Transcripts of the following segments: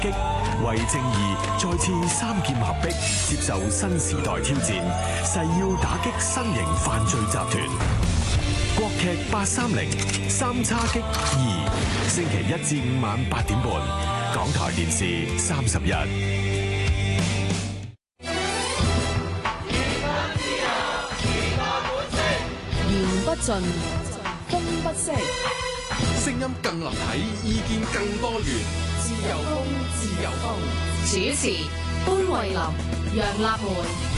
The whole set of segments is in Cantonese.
擊，為正義再次三劍合璧，接受新時代挑戰，誓要打擊新型犯罪集團。國劇830三叉戟2，星期1至5晚8點半，港台電視31。 言不盡，風不息， 聲音更立體，意見更多元。自由風，自由風。 主持潘慧琳、楊立門。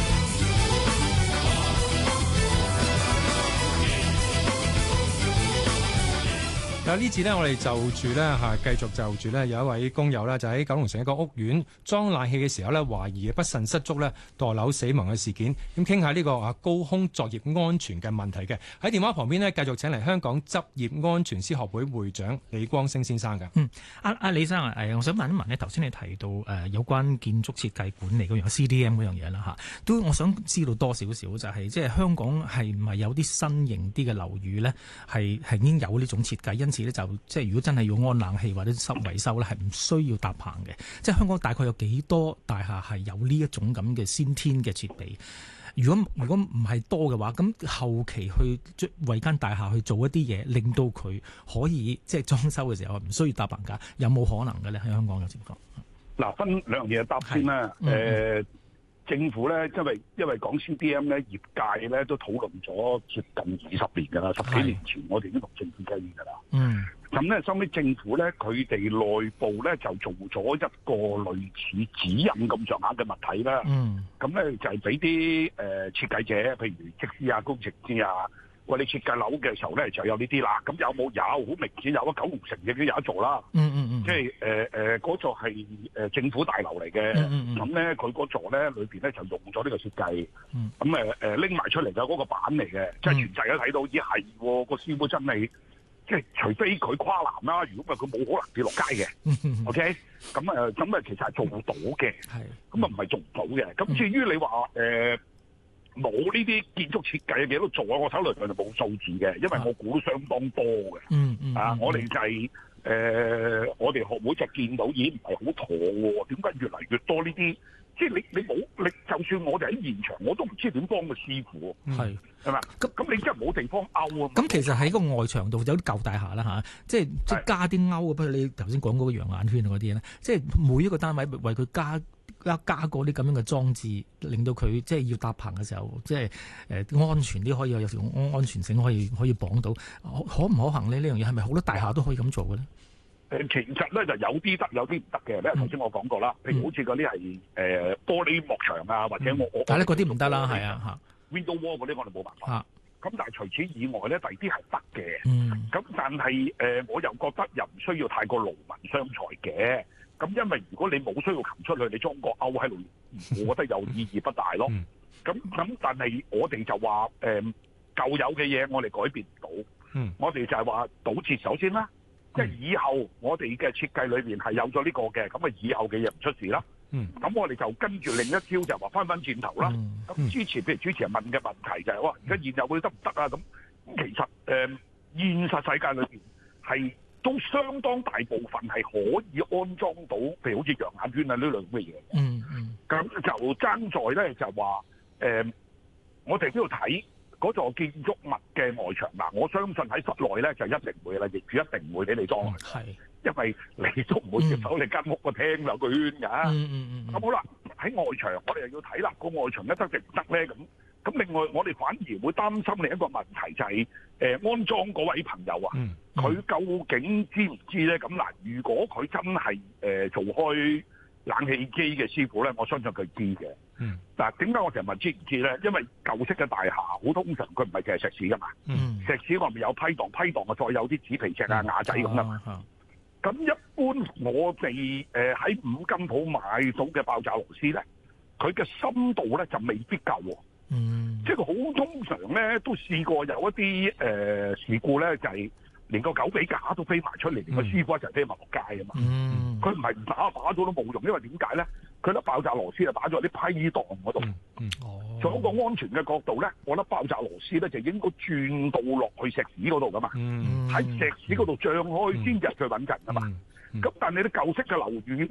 嗱，呢次呢，我哋就住呢，繼續就住呢，有一位工友呢，就喺九龍城一個屋苑裝冷氣嘅時候呢，懷疑不慎失足呢，墮樓死亡嘅事件。咁傾下呢個高空作業安全嘅問題嘅。喺電話旁邊呢，繼續請嚟香港執業安全師學會會長李光昇先生嘅。 阿李生啊，我想問一問呢，頭先你提到有關建築設計管理嗰樣 CDM 嗰樣嘢啦嚇，都我想知道多少少就係即係香港係唔係有啲新型啲嘅樓宇呢？係已經有呢種設計，因此咧就即係如果真係要安冷氣或者維修咧，係唔需要搭棚嘅。即係香港大概有幾多大廈係有呢一種咁嘅先天嘅設備？如果唔係多嘅話，咁後期去為間大廈去做一啲嘢，令到佢可以即係裝修嘅時候唔需要搭棚架，有冇可能嘅咧？喺香港嘅情況？ 嗱，分兩樣嘢答先啦。政府咧，因為講 CDM 咧，業界咧都討論咗接近20年㗎啦。10幾年前我哋已經同政府計㗎啦。咁咧，收尾政府咧，佢哋內部咧就做咗一個類似指引咁上下嘅物體啦。咁咧就係俾啲設計者，譬如則師啊、工程師啊，喂，你設計樓嘅時候咧就有呢啲啦。咁有冇？有，好明顯有啊！九龍城亦都有得做啦。即係嗰座係政府大樓嚟嘅。咁咧佢嗰座咧裏邊咧就用咗呢個設計。咁拎埋出嚟嘅嗰個板嚟嘅，即係全世界都睇到，咦係喎，個師傅真係。即係除非佢跨欄啦，如果唔係佢冇可能跌落街嘅。OK，咁其實係做到嘅，咁唔係做唔到嘅。咁至於你話冇呢啲建築設計嘅嘢都做啊，我手裏就冇數字嘅，因為我估都相當多嘅。我哋就係我哋學會就見到，咦唔係好妥喎？點解越嚟越多呢啲？即係你冇你，就算我哋喺現場，我都唔知點幫個師傅。係咪？咁你真係冇地方勾啊！ 咁其實喺個外牆度有啲舊大廈啦嚇，即係加啲勾啊！不如你頭先講嗰個羊眼圈嗰啲咧，即係每一個單位為佢加嗰啲咁樣嘅裝置，令到佢即係要搭棚嘅時候，即係安全啲，可以有時安全性可以綁到，可唔可行呢？呢樣嘢係咪好多大廈都可以咁做嘅咧？ 其實咧就有啲得，有啲唔得嘅。頭先我講過啦，譬如好似嗰啲係玻璃幕牆啊，或者但係咧嗰啲唔得啦，係啊 window wall 嗰啲我哋冇辦法。咁但係除此以外咧，第二啲係得嘅。咁但係我又覺得又唔需要太過勞民傷財嘅。咁因為如果你冇需要擒出去，你裝個勾喺度，我覺得又意義不大咯。咁但係我哋就話舊有嘅嘢我哋改變唔到。我哋就係話堵截首先啦。即係以後我哋嘅設計裏邊係有咗呢個嘅，咁啊以後嘅嘢唔出事啦。咁我哋就跟住另一招就話翻轉頭啦。咁之前譬如主持人問嘅問題就係話，而家現有會得唔得啊？咁其實現實世界裏邊係都相當大部分係可以安裝到，譬如好似羊眼圈啊呢類咁嘅嘢。咁就爭在咧就話我哋都要睇。嗰座建築物嘅外牆嗱，我相信喺室內咧就一定會啦，業主一定唔會俾你裝。因為你都唔會接手你間屋個廳有個圈㗎。咁好啦，喺外牆我哋又要睇啦，個外牆一得定唔得咧？咁另外我哋反而會擔心另一個問題就係安裝嗰位朋友啊，佢究竟知唔知咧？咁嗱，如果佢真係做開冷氣機嘅師傅咧，我相信佢知嘅。但係點解我成日問知唔知咧？因為舊式嘅大廈好通常佢唔係淨係石屎噶嘛，石屎外面有批盪，批盪啊再有啲紙皮石啊、瓦仔咁噶嘛。咁一般我哋喺五金鋪買到嘅爆炸螺絲咧，佢嘅深度咧就未必夠喎。即係佢好通常咧都試過有一啲事故咧，就係連個狗髀架都飛埋出嚟，連個師傅一齊飛埋落街啊嘛。佢唔係唔打咗都冇用，因為點解咧？佢粒爆炸螺絲就打咗喺啲批盪嗰度。從一個安全嘅角度咧，我粒爆炸螺絲咧就應該轉到落去石屎嗰度噶嘛。喺石屎嗰度漲開先至係最穩陣噶嘛。咁但係你啲舊式嘅樓宇，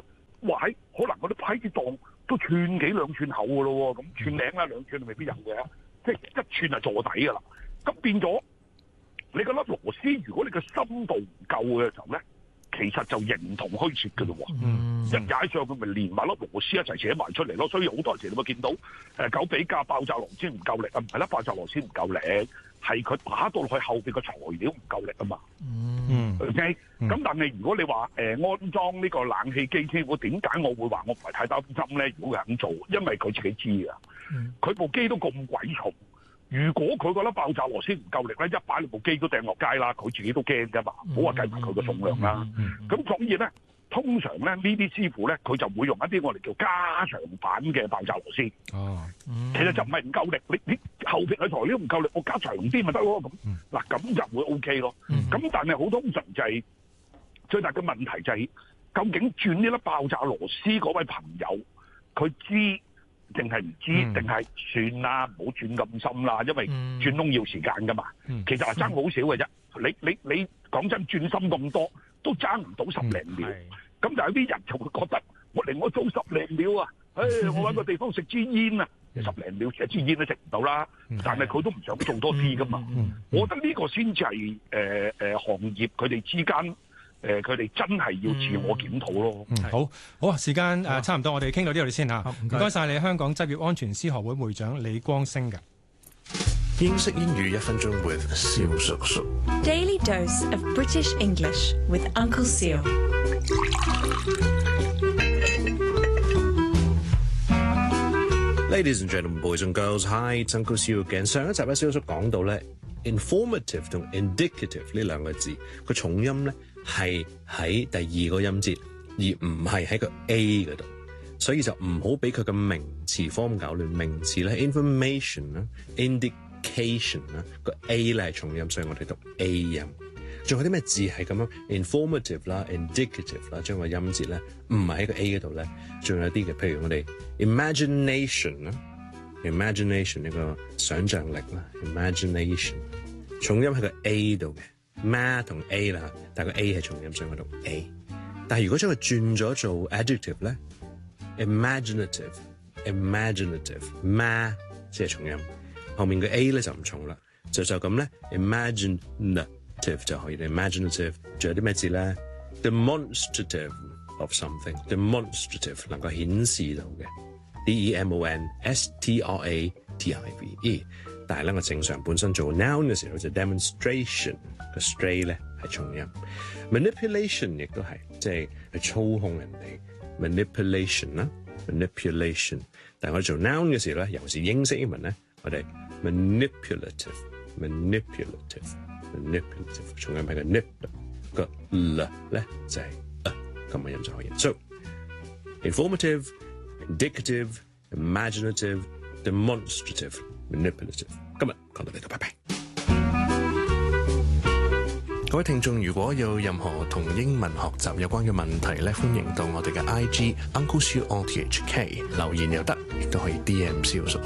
哇喺可能嗰啲批檔都寸幾兩寸厚㗎咯喎，咁寸零啦兩寸未必有嘅，即係一寸係坐底㗎啦。咁變咗你嗰粒螺絲，如果你個深度唔夠嘅時候咧，其實就形同虛設㗎咯喎。一踩上佢咪連埋粒螺絲一齊扯埋出嚟咯。所以好多時你會見到9比加爆炸螺絲唔夠力啊，唔係啦，爆炸螺絲唔夠力，係佢打到落去後邊個材料唔夠力啊嘛。OK，咁但係如果你話安裝呢個冷氣機添，點解我會話我唔係太擔心咧？如果佢肯做，因為佢自己知啊，佢部機都咁鬼重。如果佢覺得爆炸螺絲唔夠力咧，一擺你部機都掟落街啦，佢自己都驚㗎嘛，唔好話計埋佢個重量啦。咁所以咧，通常咧呢啲師傅咧，佢就會用一啲我哋叫加長版嘅爆炸螺絲。其實就唔係唔夠力，你後邊嘅材料唔夠力，我加長啲咪得咯。咁嗱，咁就會 OK 咯。咁但係好通常就係最大嘅問題就係，究竟轉呢粒爆炸螺絲嗰位朋友，佢知定係唔知，定係算啦，唔好轉咁深啦，因為轉窿要時間噶嘛。其實係爭好少嘅啫。你講真，轉深咁多都爭唔到10零秒。咁但係有啲人就會覺得，我做10零秒啊，我揾個地方食支煙啊，10零秒食支煙都食唔到啦。但係佢都唔想做多啲噶嘛。我覺得呢個先至係行業佢哋之間。佢哋真係要自我檢討咯。 好啊，時間差唔多，我哋傾到呢度先嚇。唔該晒你，香港執業安全師學會會長李光昇嘅。 英式英語1分鐘 with 蕭叔叔。 Daily dose of British English with Uncle Seal。 Ladies and gentlemen, boys and girls, hi, it's Uncle Seal again。上一集咧，蕭叔講到咧 ，informative 同 indicative 呢兩個字，個重音咧。係喺第2個音節，而唔係喺個 A 嗰度，所以就唔好俾佢嘅名詞方搞亂。名詞咧 information 啦 ，indication 啦，個 A 咧係重音，所以我哋讀 A 音。仲有啲咩字係咁樣 informative 啦 ，indicative 啦，將個音節咧唔係喺個 A 嗰度咧，仲有啲嘅，譬如我哋 imagination 啦 ，imagination 呢個想像力啦 ，imagination 重音喺個 A 度嘅。Ma 同 A 啦，但係個 A 係重音，所以我讀 A。但係如果將佢轉咗做 adjective 咧 ，imaginative，ma 即係重音，後面嘅 A 咧就唔重啦，就咁咧 imaginative 就可以。imaginative 仲有啲咩字咧 ？demonstrative of something，demonstrative 能夠顯示到嘅 demonstrative。但係咧，我正常本身做 noun 嘅時候就 demonstration 個 stray 咧係重音 ，manipulation 亦都係即係去操控人哋 manipulation 啦 manipulation。但係我哋做 noun 嘅時候咧，尤其是英式英文咧，我哋 manipulative 重音係個 nip 個 l 咧就係咁嘅音就可以。So informative, indicative, imaginative, demonstrative。Manipulative。今日講到呢度，拜拜。各位聽眾，如果有任何同英文學習有關嘅問題咧，歡迎到我哋嘅 IG Uncle Siu RTHK 留言又得，亦都可以 DM 蕭叔。